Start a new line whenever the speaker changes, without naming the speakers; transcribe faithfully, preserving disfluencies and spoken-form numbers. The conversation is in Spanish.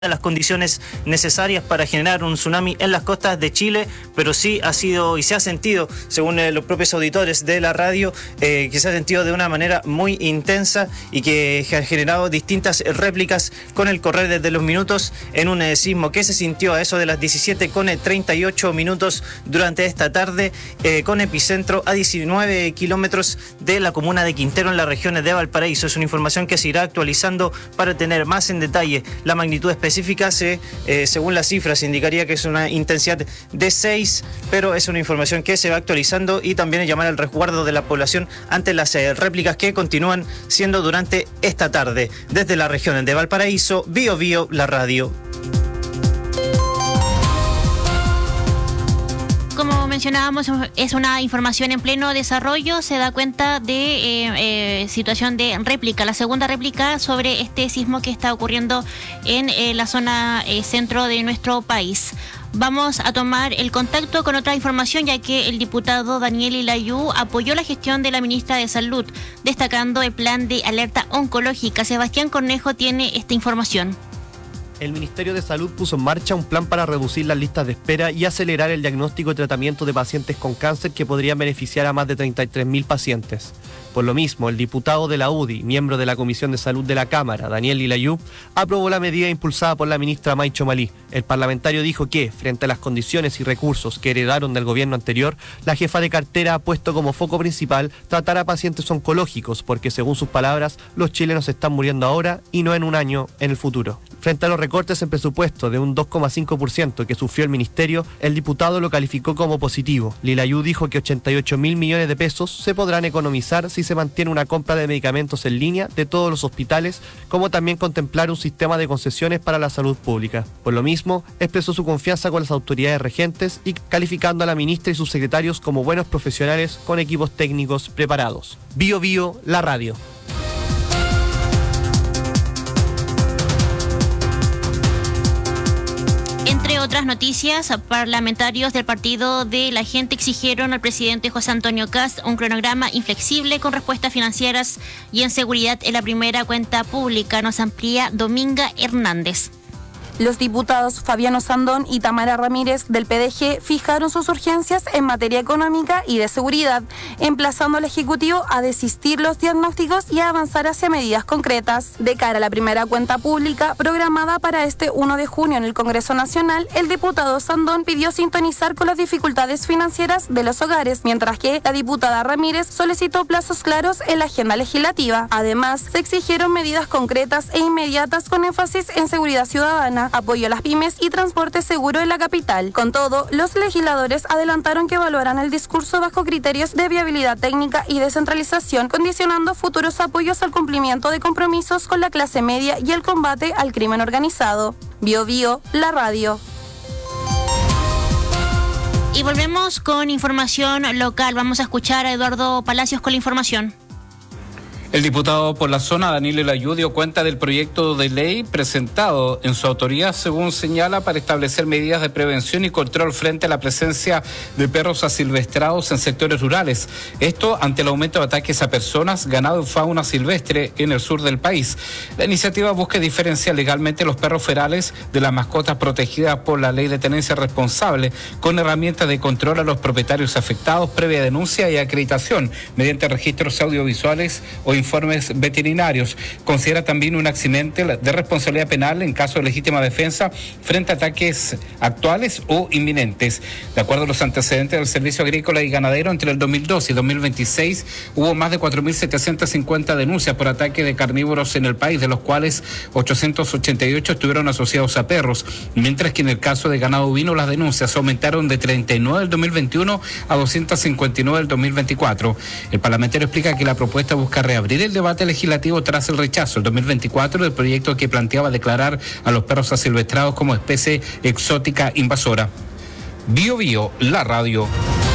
las condiciones necesarias para generar un tsunami en las costas de Chile, pero sí ha sido y se ha sentido, según eh, los propios auditores de la radio, eh, que se ha sentido de una manera muy intensa y que ha generado distintas réplicas con el correr de los minutos en un eh, sismo que se sintió a eso de las diecisiete con treinta y ocho minutos durante esta tarde, eh, con epicentro a diecinueve kilómetros de la comuna de Quintero en las regiones de Valparaíso. Es una información que se irá actualizando para tener más en detalle la magnitud específica. Específica, se, eh, según las cifras, indicaría que es una intensidad de seis, pero es una información que se va actualizando y también llamar al resguardo de la población ante las eh, réplicas que continúan siendo durante esta tarde. Desde la región de Valparaíso, Bio Bio, la radio.
Como mencionábamos, es una información en pleno desarrollo. Se da cuenta de eh, eh, situación de réplica, la segunda réplica sobre este sismo que está ocurriendo en eh, la zona eh, centro de nuestro país. Vamos a tomar el contacto con otra información, ya que el diputado Daniel Ilayú apoyó la gestión de la ministra de Salud, destacando el plan de alerta oncológica. Sebastián Cornejo tiene esta información.
El Ministerio de Salud puso en marcha un plan para reducir las listas de espera y acelerar el diagnóstico y tratamiento de pacientes con cáncer que podrían beneficiar a más de treinta y tres mil pacientes. Por lo mismo, el diputado de la U D I, miembro de la Comisión de Salud de la Cámara, Daniel Ilayú, aprobó la medida impulsada por la ministra Maicho Malí. El parlamentario dijo que, frente a las condiciones y recursos que heredaron del gobierno anterior, la jefa de cartera ha puesto como foco principal tratar a pacientes oncológicos, porque según sus palabras, los chilenos están muriendo ahora y no en un año en el futuro. Frente a los recortes en presupuesto de un dos coma cinco por ciento que sufrió el ministerio, el diputado lo calificó como positivo. Ilayú dijo que ochenta y ocho mil millones de pesos se podrán economizar si se mantiene una compra de medicamentos en línea de todos los hospitales, como también contemplar un sistema de concesiones para la salud pública. Por lo mismo, expresó su confianza con las autoridades regentes y calificando a la ministra y sus secretarios como buenos profesionales con equipos técnicos preparados. Bio Bio, la radio.
Entre otras noticias, parlamentarios del Partido de la Gente exigieron al presidente José Antonio Kast un cronograma inflexible con respuestas financieras y en seguridad en la primera cuenta pública. Nos amplía Dominga Hernández.
Los diputados Fabiano Sandón y Tamara Ramírez del P D G fijaron sus urgencias en materia económica y de seguridad, emplazando al Ejecutivo a desistir los diagnósticos y a avanzar hacia medidas concretas. De cara a la primera cuenta pública programada para este primero de junio en el Congreso Nacional, el diputado Sandón pidió sintonizar con las dificultades financieras de los hogares, mientras que la diputada Ramírez solicitó plazos claros en la agenda legislativa. Además, se exigieron medidas concretas e inmediatas con énfasis en seguridad ciudadana, apoyo a las pymes y transporte seguro en la capital. Con todo, los legisladores adelantaron que evaluarán el discurso bajo criterios de viabilidad técnica y descentralización, condicionando futuros apoyos al cumplimiento de compromisos con la clase media y el combate al crimen organizado. Bio Bio, la radio.
Y volvemos con información local. Vamos a escuchar a Eduardo Palacios con la información.
El diputado por la zona, Daniel Ilayú, dio cuenta del proyecto de ley presentado en su autoría, según señala, para establecer medidas de prevención y control frente a la presencia de perros asilvestrados en sectores rurales. Esto ante el aumento de ataques a personas, ganado y fauna silvestre en el sur del país. La iniciativa busca diferenciar legalmente los perros ferales de las mascotas protegidas por la ley de tenencia responsable, con herramientas de control a los propietarios afectados, previa denuncia y acreditación mediante registros audiovisuales o informes veterinarios. Considera también un accidente de responsabilidad penal en caso de legítima defensa frente a ataques actuales o inminentes. De acuerdo a los antecedentes del Servicio Agrícola y Ganadero, entre el dos mil doce y dos mil veintiséis hubo más de cuatro mil setecientas cincuenta denuncias por ataque de carnívoros en el país, de los cuales ochocientos ochenta y ocho estuvieron asociados a perros, mientras que en el caso de ganado ovino las denuncias aumentaron de treinta y nueve del dos mil veintiuno a doscientas cincuenta y nueve del dos mil veinticuatro. El parlamentario explica que la propuesta busca reabrir el debate legislativo tras el rechazo el dos mil veinticuatro del proyecto que planteaba declarar a los perros asilvestrados como especie exótica invasora. Bio Bio, la radio.